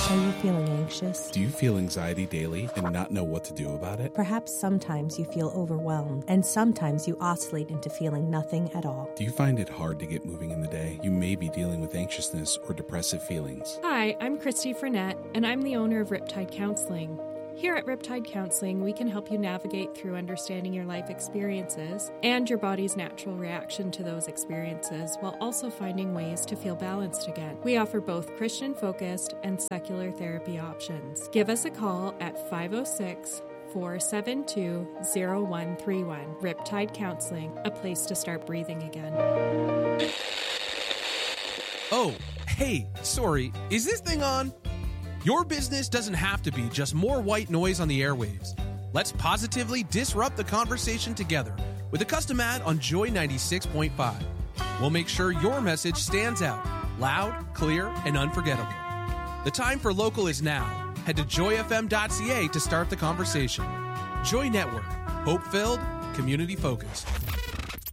Are you feeling anxious? Do you feel anxiety daily and not know what to do about it? Perhaps sometimes you feel overwhelmed, and sometimes you oscillate into feeling nothing at all. Do you find it hard to get moving in the day? You may be dealing with anxiousness or depressive feelings. Hi, I'm Christy Frenette, and I'm the owner of Riptide Counseling. Here at Riptide Counseling, we can help you navigate through understanding your life experiences and your body's natural reaction to those experiences, while also finding ways to feel balanced again. We offer both Christian-focused and secular therapy options. Give us a call at 506-472-0131. Riptide Counseling, a place to start breathing again. Oh, hey, sorry, is this thing on? Your business doesn't have to be just more white noise on the airwaves. Let's positively disrupt the conversation together with a custom ad on Joy 96.5. We'll make sure your message stands out, loud, clear, and unforgettable. The time for local is now. Head to joyfm.ca to start the conversation. Joy Network, hope-filled, community-focused.